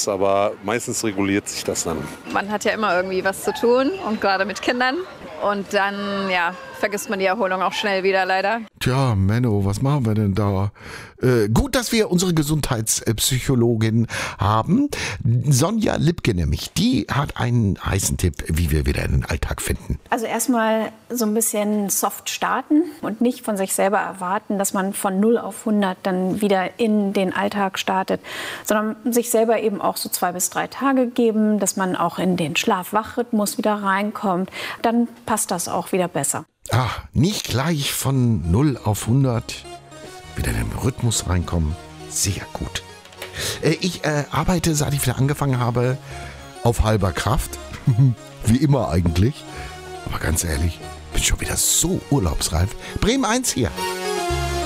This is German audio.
ist, aber meistens reguliert sich das dann. Man hat ja immer irgendwie was zu tun und gerade mit Kindern. Und dann, vergisst man die Erholung auch schnell wieder, leider. Tja, Menno, was machen wir denn da? Gut, dass wir unsere Gesundheitspsychologin haben. Sonja Lipke nämlich, die hat einen heißen Tipp, wie wir wieder in den Alltag finden. Also erstmal so ein bisschen soft starten und nicht von sich selber erwarten, dass man von 0 auf 100 dann wieder in den Alltag startet, sondern sich selber eben auch so 2 bis 3 Tage geben, dass man auch in den Schlaf-Wach-Rhythmus wieder reinkommt. Dann passt das auch wieder besser. Nicht gleich von 0 auf 100 wieder in den Rhythmus reinkommen. Sehr gut. Ich arbeite, seit ich wieder angefangen habe, auf halber Kraft. Wie immer eigentlich. Aber ganz ehrlich, bin schon wieder so urlaubsreif. Bremen 1 hier.